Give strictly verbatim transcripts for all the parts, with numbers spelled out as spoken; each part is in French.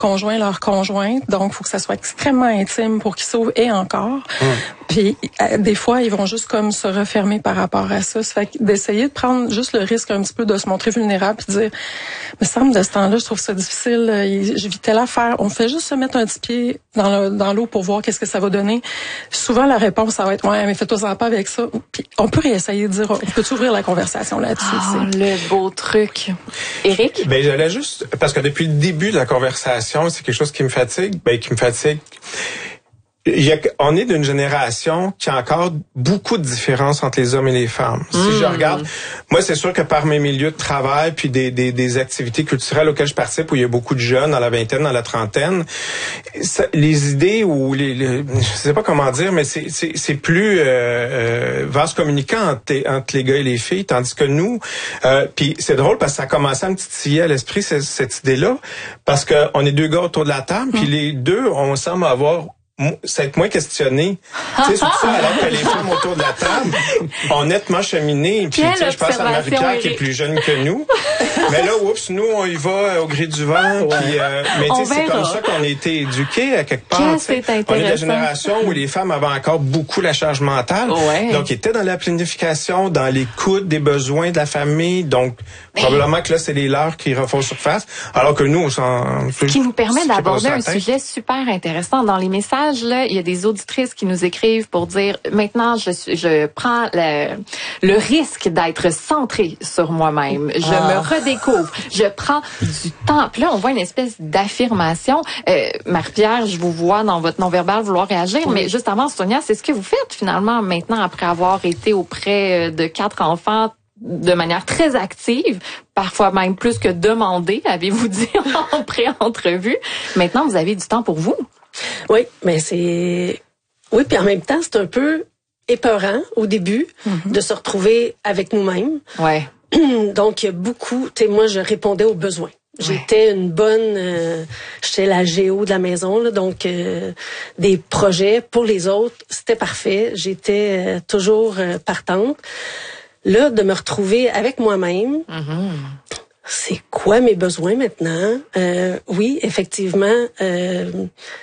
conjoint, leur conjointe. Donc, il faut que ça soit extrêmement intime pour qu'ils s'ouvrent et encore. Mmh. Puis, des fois, ils vont juste comme se refermer par rapport à ça. Ça fait d'essayer de prendre juste le risque un petit peu de se montrer vulnérable puis de dire, me semble de ce temps-là, je trouve ça difficile. Je vis telle affaire. On fait juste se mettre un petit pied dans le, dans l'eau pour voir qu'est-ce que ça va donner. Souvent, la réponse, ça va être, ouais, mais fais-toi pas avec ça. Puis, on peut réessayer de dire, on peut ouvrir la conversation là-dessus. Oh, le beau truc. Éric? Ben, j'allais juste, parce que depuis le début de la conversation, c'est quelque chose qui me fatigue, ben, qui me fatigue. Il y a, on est d'une génération qui a encore beaucoup de différences entre les hommes et les femmes. Si mmh. je regarde, moi, c'est sûr que par mes milieux de travail puis des, des, des activités culturelles auxquelles je participe, où il y a beaucoup de jeunes dans la vingtaine, dans la trentaine, ça, les idées ou les, les, je sais pas comment dire, mais c'est, c'est, c'est plus euh, euh, vaste communicant entre, entre les gars et les filles, tandis que nous, euh, puis c'est drôle parce que ça a commencé à me titiller à l'esprit cette, cette idée-là, parce que on est deux gars autour de la table, puis mmh. les deux, on semble avoir c'est moins questionné. Tu sais, surtout ça, alors que les femmes autour de la table ont nettement cheminé. Puis, tu sais, je pense à Marie-Pierre qui est plus jeune que nous. Mais là, oups, nous, on y va au gré du vent. Puis, euh, mais tu sais, c'est comme ça qu'on a été éduqués à quelque part. On est de la génération où les femmes avaient encore beaucoup la charge mentale. Ouais. Donc, ils étaient dans la planification, dans l'écoute des besoins de la famille. Donc, mais probablement que là, c'est les leurs qui refont surface. Alors que nous, on s'en... Ce qui nous permet d'aborder un sujet super intéressant. Dans les messages, là, il y a des auditrices qui nous écrivent pour dire maintenant je je prends le, le risque d'être centrée sur moi-même. Je ah. me redécouvre. Je prends du temps. Puis là, on voit une espèce d'affirmation. Euh, Marie-Pierre, je vous vois dans votre non-verbal vouloir réagir, oui. mais juste avant, Sonia, c'est ce que vous faites finalement maintenant après avoir été auprès de quatre enfants de manière très active, parfois même plus que demandée, avez-vous dit en pré-entrevue. Maintenant, vous avez du temps pour vous. Oui, mais c'est... Oui, puis en même temps, c'est un peu épeurant au début mm-hmm. de se retrouver avec nous-mêmes. Ouais. Donc, il y a beaucoup... Tu sais, moi, je répondais aux besoins. Ouais. J'étais une bonne... Euh, j'étais la géo de la maison, là, donc euh, des projets pour les autres, c'était parfait. J'étais euh, toujours euh, partante. Là, de me retrouver avec moi-même... Mm-hmm. C'est quoi mes besoins maintenant? Euh, oui, effectivement... Euh,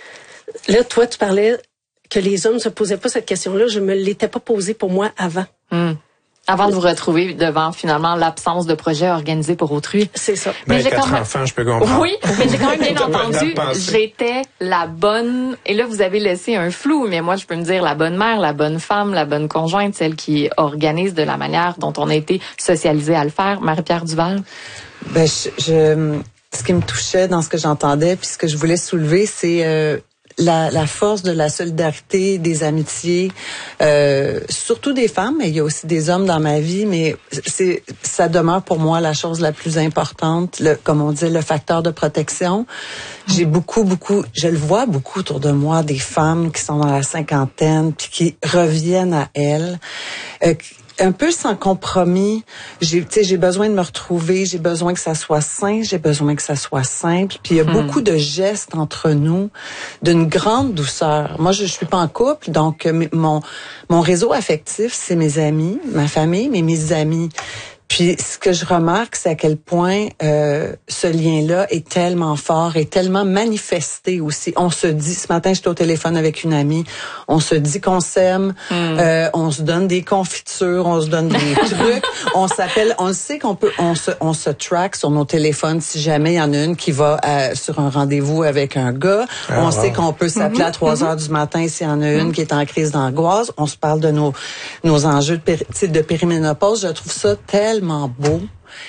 Là, toi, tu parlais que les hommes ne se posaient pas cette question-là. Je me l'étais pas posée pour moi avant. Mmh. Avant de vous retrouver devant, finalement, l'absence de projet organisé pour autrui. C'est ça. Mais ben, j'ai quatre quand même... enfants, je peux comprendre. Oui, mais j'ai quand même bien entendu, j'étais la bonne... Et là, vous avez laissé un flou, mais moi, je peux me dire la bonne mère, la bonne femme, la bonne conjointe, celle qui organise de la manière dont on a été socialisé à le faire. Marie-Pierre Duval? Ben, je, je... Ce qui me touchait dans ce que j'entendais, puis ce que je voulais soulever, c'est... Euh, La, la force de la solidarité, des amitiés, euh, surtout des femmes, mais il y a aussi des hommes dans ma vie, mais c'est ça demeure pour moi la chose la plus importante, le, comme on dit, le facteur de protection. J'ai beaucoup, beaucoup, je le vois beaucoup autour de moi, des femmes qui sont dans la cinquantaine, puis qui reviennent à elles, euh, un peu sans compromis. J'ai, tu sais, j'ai besoin de me retrouver, j'ai besoin que ça soit sain, j'ai besoin que ça soit simple. Puis il y a hmm. beaucoup de gestes entre nous, d'une grande douceur. Moi, je, je suis pas en couple, donc mon mon réseau affectif, c'est mes amis, ma famille, mais mes amis. Puis ce que je remarque, c'est à quel point euh, ce lien-là est tellement fort et tellement manifesté aussi. On se dit, ce matin, j'étais au téléphone avec une amie, on se dit qu'on s'aime, mm. euh, on se donne des confitures, on se donne des trucs, on s'appelle, on sait qu'on peut, on se, on se track sur nos téléphones si jamais il y en a une qui va à, sur un rendez-vous avec un gars. Ah, on wow. sait qu'on peut s'appeler mm-hmm. à trois heures du matin s'il y en a une mm. qui est en crise d'angoisse. On se parle de nos nos enjeux de, péri, de périménopause. Je trouve ça tellement beau.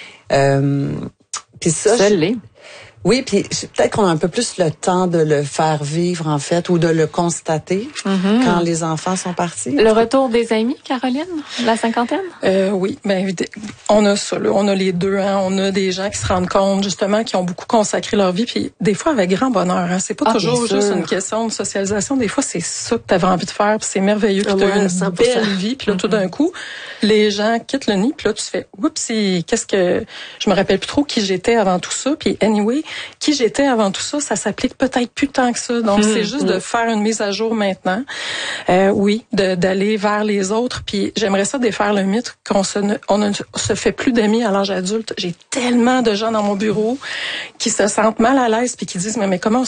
Euh, puis ça, ça l'est. Oui, puis peut-être qu'on a un peu plus le temps de le faire vivre, en fait, ou de le constater mm-hmm. quand les enfants sont partis. Le retour des amis, Caroline, la cinquantaine? Euh, oui, ben on a ça, là. On a les deux, hein. On a des gens qui se rendent compte, justement, qui ont beaucoup consacré leur vie, puis des fois avec grand bonheur, hein. C'est pas ah, toujours juste une question de socialisation. Des fois, c'est ça que t'avais envie de faire, puis c'est merveilleux, puis ah, t'as ouais, une cent pour cent belle vie, puis là, mm-hmm. tout d'un coup, les gens quittent le nid, puis là, tu fais, oups, qu'est-ce que... Je me rappelle plus trop qui j'étais avant tout ça, puis anyway... qui j'étais avant tout ça, ça s'applique peut-être plus tant que ça. Donc, mmh, c'est juste mmh. de faire une mise à jour maintenant. Euh, oui, de, d'aller vers les autres. Puis j'aimerais ça défaire le mythe qu'on se, on ne se fait plus d'amis à l'âge adulte. J'ai tellement de gens dans mon bureau qui se sentent mal à l'aise puis qui disent, mais, mais comment